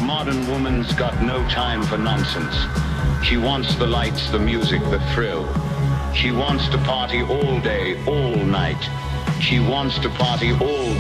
modern woman's got no time for nonsense. She wants the lights, the music, the thrill. She wants to party all day, all night. She wants to party all